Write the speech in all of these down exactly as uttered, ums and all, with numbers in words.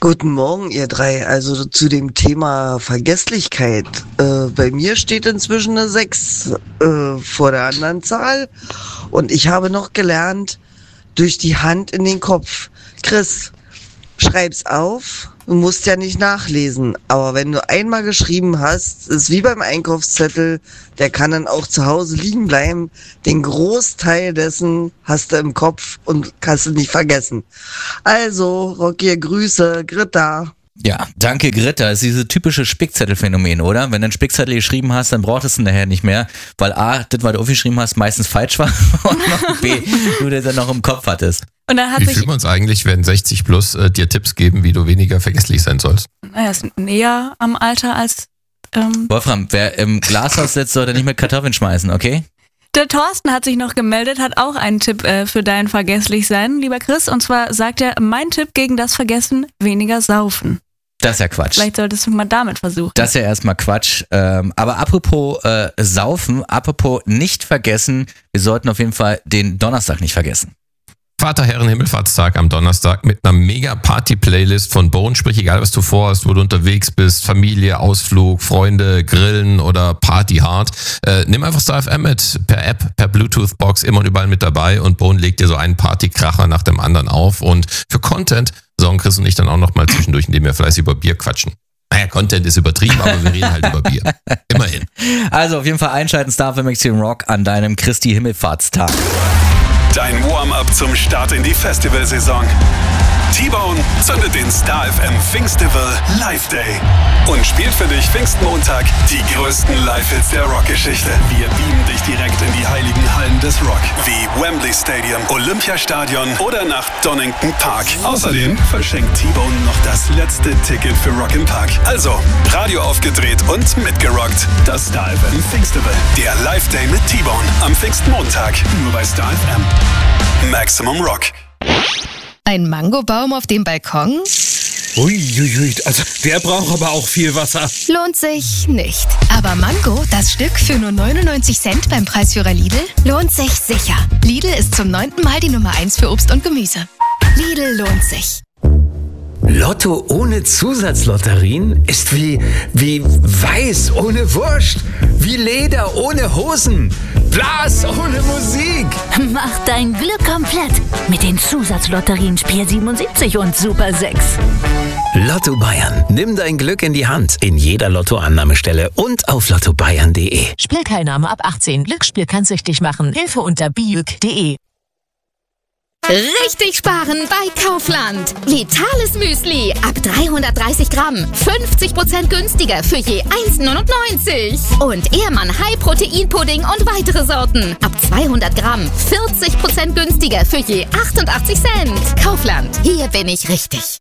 Guten Morgen, ihr drei. Also zu dem Thema Vergesslichkeit. Äh, bei mir steht inzwischen eine sechs äh, vor der anderen Zahl. Und ich habe noch gelernt, durch die Hand in den Kopf. Chris, schreib's auf. Du musst ja nicht nachlesen. Aber wenn du einmal geschrieben hast, ist wie beim Einkaufszettel, der kann dann auch zu Hause liegen bleiben. Den Großteil dessen hast du im Kopf und kannst du nicht vergessen. Also, Rocky, Grüße, Greta. Ja, danke Greta. Das ist dieses typische Spickzettelphänomen, oder? Wenn du einen Spickzettel geschrieben hast, dann brauchtest du ihn nachher nicht mehr, weil A, das, was du aufgeschrieben hast, meistens falsch war und noch B, du das dann noch im Kopf hattest. Und dann hat Wie sich fühlen wir uns eigentlich, wenn sechzig plus äh, dir Tipps geben, wie du weniger vergesslich sein sollst? Er ist näher am Alter als ähm Wolfram, wer im Glashaus sitzt, sollte nicht mit Kartoffeln schmeißen, okay? Der Thorsten hat sich noch gemeldet, hat auch einen Tipp äh, für dein Vergesslichsein, lieber Chris. Und zwar sagt er, mein Tipp gegen das Vergessen, weniger saufen. Das ist ja Quatsch. Vielleicht solltest du mal damit versuchen. Das ist ja erstmal Quatsch. Ähm, aber apropos äh, Saufen, apropos nicht vergessen, wir sollten auf jeden Fall den Donnerstag nicht vergessen. Vater, Herren, Himmelfahrtstag am Donnerstag mit einer mega Party-Playlist von Bone, sprich egal was du vorhast, wo du unterwegs bist, Familie, Ausflug, Freunde, Grillen oder Party hard. Äh, nimm einfach Star F M mit, per App, per Bluetooth-Box, immer und überall mit dabei und Bone legt dir so einen Partykracher nach dem anderen auf und für Content sorgen Chris und ich dann auch noch mal zwischendurch, indem wir fleißig über Bier quatschen. Naja, Content ist übertrieben, aber wir reden halt über Bier. Immerhin. Also auf jeden Fall einschalten, Star F M Extreme Rock an deinem Christi Himmelfahrtstag. Dein Warm-up zum Start in die Festivalsaison. T-Bone zündet den Star F M Pfingstival Live Day und spielt für dich Pfingstmontag die größten Live-Hits der Rockgeschichte. Wir beamen dich direkt in die heiligen Hallen des Rock, wie Wembley Stadium, Olympiastadion oder nach Donington Park. Außerdem verschenkt T-Bone noch das letzte Ticket für Rock im Park. Also, Radio aufgedreht und mitgerockt. Das Star F M Pfingstival. Der Live Day mit T-Bone am Pfingstmontag. Nur bei Star F M. Maximum Rock. Ein Mangobaum auf dem Balkon? Uiuiui, also der braucht aber auch viel Wasser. Lohnt sich nicht. Aber Mango, das Stück für nur neunundneunzig Cent beim Preisführer Lidl, lohnt sich sicher. Lidl ist zum neunten Mal die Nummer eins für Obst und Gemüse. Lidl lohnt sich. Lotto ohne Zusatzlotterien ist wie, wie Weiß ohne Wurst, wie Leder ohne Hosen, Blas ohne Musik. Mach dein Glück komplett mit den Zusatzlotterien Spiel siebenundsiebzig und Super sechs. Lotto Bayern. Nimm dein Glück in die Hand in jeder Lottoannahmestelle und auf lotto bayern punkt de. Spielteilnahme ab achtzehn. Glücksspiel kann süchtig machen. Hilfe unter biuk punkt de. Richtig sparen bei Kaufland. Vitales Müsli ab dreihundertdreißig Gramm. fünfzig Prozent günstiger für je eins neunundneunzig. Und Ehrmann High Protein Pudding und weitere Sorten. Ab zweihundert Gramm. vierzig Prozent günstiger für je achtundachtzig Cent. Kaufland. Hier bin ich richtig.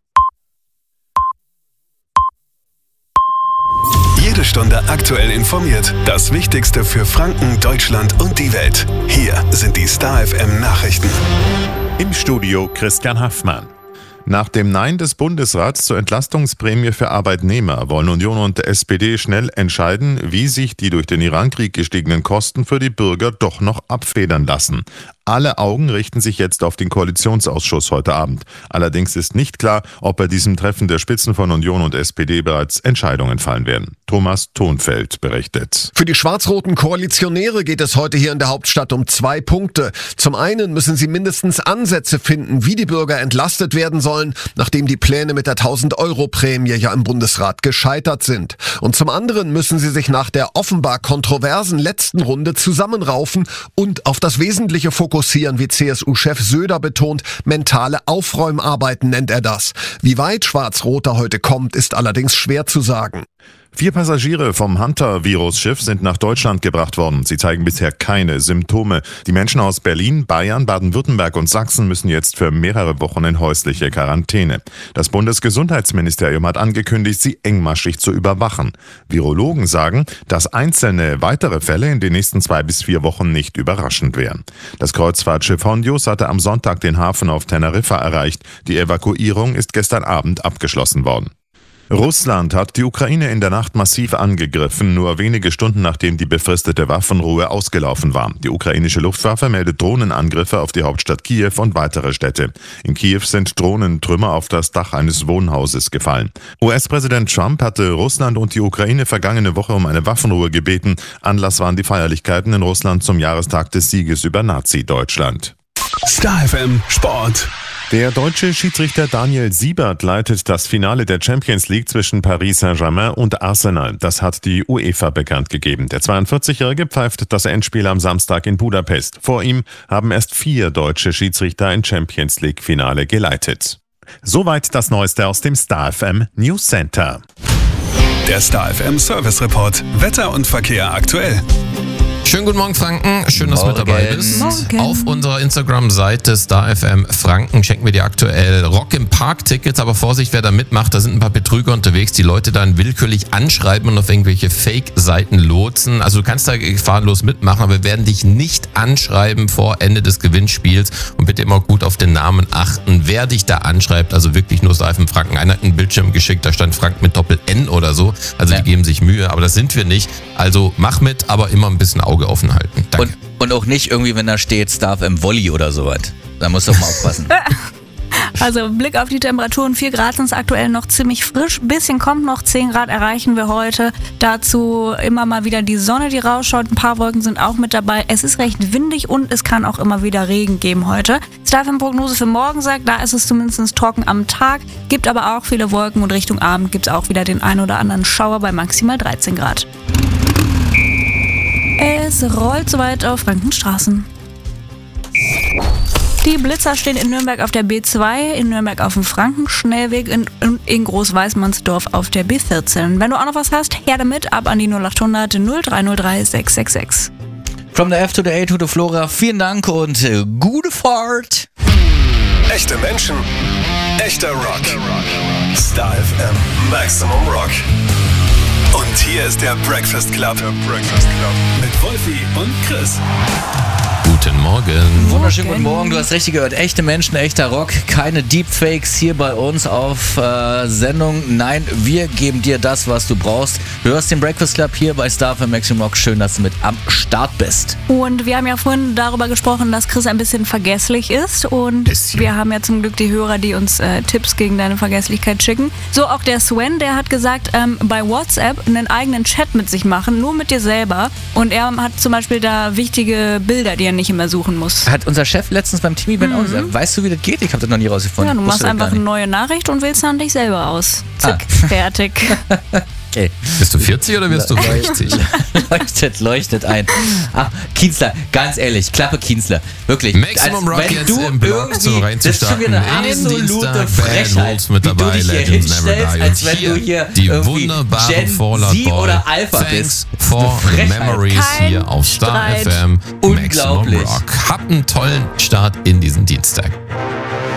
Jede Stunde aktuell informiert. Das Wichtigste für Franken, Deutschland und die Welt. Hier sind die Star F M Nachrichten. Im Studio Christian Haffmann. Nach dem Nein des Bundesrats zur Entlastungsprämie für Arbeitnehmer wollen Union und S P D schnell entscheiden, wie sich die durch den Irankrieg gestiegenen Kosten für die Bürger doch noch abfedern lassen. Alle Augen richten sich jetzt auf den Koalitionsausschuss heute Abend. Allerdings ist nicht klar, ob bei diesem Treffen der Spitzen von Union und S P D bereits Entscheidungen fallen werden. Thomas Thonfeld berichtet. Für die schwarz-roten Koalitionäre geht es heute hier in der Hauptstadt um zwei Punkte. Zum einen müssen sie mindestens Ansätze finden, wie die Bürger entlastet werden sollen, nachdem die Pläne mit der tausend-Euro-Prämie ja im Bundesrat gescheitert sind. Und zum anderen müssen sie sich nach der offenbar kontroversen letzten Runde zusammenraufen und auf das Wesentliche fokussieren, wie C S U-Chef Söder betont. Mentale Aufräumarbeiten nennt er das. Wie weit Schwarz-Rot da heute kommt, ist allerdings schwer zu sagen. Vier Passagiere vom Hunter-Virus-Schiff sind nach Deutschland gebracht worden. Sie zeigen bisher keine Symptome. Die Menschen aus Berlin, Bayern, Baden-Württemberg und Sachsen müssen jetzt für mehrere Wochen in häusliche Quarantäne. Das Bundesgesundheitsministerium hat angekündigt, sie engmaschig zu überwachen. Virologen sagen, dass einzelne weitere Fälle in den nächsten zwei bis vier Wochen nicht überraschend wären. Das Kreuzfahrtschiff Hondius hatte am Sonntag den Hafen auf Teneriffa erreicht. Die Evakuierung ist gestern Abend abgeschlossen worden. Russland hat die Ukraine in der Nacht massiv angegriffen, nur wenige Stunden nachdem die befristete Waffenruhe ausgelaufen war. Die ukrainische Luftwaffe meldet Drohnenangriffe auf die Hauptstadt Kiew und weitere Städte. In Kiew sind Drohnentrümmer auf das Dach eines Wohnhauses gefallen. U S-Präsident Trump hatte Russland und die Ukraine vergangene Woche um eine Waffenruhe gebeten. Anlass waren die Feierlichkeiten in Russland zum Jahrestag des Sieges über Nazi-Deutschland. Star F M Sport. Der deutsche Schiedsrichter Daniel Siebert leitet das Finale der Champions League zwischen Paris Saint-Germain und Arsenal. Das hat die UEFA bekannt gegeben. Der zweiundvierzigjährige pfeift das Endspiel am Samstag in Budapest. Vor ihm haben erst vier deutsche Schiedsrichter ein Champions League Finale geleitet. Soweit das Neueste aus dem Star F M News Center. Der Star F M Service Report. Wetter und Verkehr aktuell. Schönen guten Morgen, Franken. Schön, dass du mit dabei bist. Morgen. Auf unserer Instagram-Seite Star F M Franken schenken wir dir aktuell Rock im Park-Tickets. Aber Vorsicht, wer da mitmacht, da sind ein paar Betrüger unterwegs, die Leute dann willkürlich anschreiben und auf irgendwelche Fake-Seiten lotsen. Also du kannst da gefahrenlos mitmachen, aber wir werden dich nicht anschreiben vor Ende des Gewinnspiels. Und bitte immer gut auf den Namen achten, wer dich da anschreibt. Also wirklich nur Star F M Franken. Einer hat einen Bildschirm geschickt, da stand Frank mit Doppel-N oder so. Also ja. Die geben sich Mühe, aber das sind wir nicht. Also mach mit, aber immer ein bisschen Auge offen halten. Danke. Und, und auch nicht irgendwie, wenn da steht Star F M Volley oder sowas. Da musst du auch mal aufpassen. Also Blick auf die Temperaturen, vier Grad sind es aktuell noch ziemlich frisch. Bisschen kommt noch, zehn Grad erreichen wir heute. Dazu immer mal wieder die Sonne, die rausschaut. Ein paar Wolken sind auch mit dabei. Es ist recht windig und es kann auch immer wieder Regen geben heute. Star F M Prognose für morgen sagt, da ist es zumindest trocken am Tag. Gibt aber auch viele Wolken und Richtung Abend gibt es auch wieder den ein oder anderen Schauer bei maximal dreizehn Grad. Es rollt soweit auf Frankenstraßen. Die Blitzer stehen in Nürnberg auf der B zwei, in Nürnberg auf dem Frankenschnellweg und in Großweißmannsdorf auf der B vierzehn. Wenn du auch noch was hast, her damit, ab an die null acht hundert null drei null drei sechs sechs sechs. From the F to the A to the Flora, vielen Dank und äh, gute Fahrt. Echte Menschen, echter Rock. Star F M Maximum Rock. Und hier ist der Breakfast Club. Der Breakfast Club. Mit Wolfi und Chris. Guten Morgen. Wunderschönen guten Morgen. Du hast richtig gehört. Echte Menschen, echter Rock. Keine Deepfakes hier bei uns auf äh, Sendung. Nein, wir geben dir das, was du brauchst. Du hörst den Breakfast Club hier bei Star F M Maximum Rock. Schön, dass du mit am Start bist. Und wir haben ja vorhin darüber gesprochen, dass Chris ein bisschen vergesslich ist. Und bisschen. Wir haben ja zum Glück die Hörer, die uns äh, Tipps gegen deine Vergesslichkeit schicken. So auch der Sven, der hat gesagt, ähm, bei WhatsApp einen eigenen Chat mit sich machen, nur mit dir selber. Und er hat zum Beispiel da wichtige Bilder, die er nicht immer suchen muss. Hat unser Chef letztens beim T V-Event mhm. auch gesagt, weißt du, wie das geht? Ich habe das noch nie rausgefunden. Ja, du machst einfach eine neue Nachricht und wählst dann dich selber aus. Zick, ah. fertig. Okay. Bist du vierzig oder wirst du sechzig? leuchtet, leuchtet ein. Ach, Kienzler, ganz ehrlich, Klappe Kienzler. Wirklich. Maximum Rock jetzt im Blog zum reinzustarten. Das ist schon wieder eine absolute Frechheit, mit dabei, wie du dich hier Legends Never hinstellst, Die. als wenn du hier die wunderbare Gen Fallout Z Boy. oder Alpha Thanks bist. for the memories Kein hier auf Star Streit. F M. Maximum Unglaublich. Rock. Habt einen tollen Start in diesen Dienstag.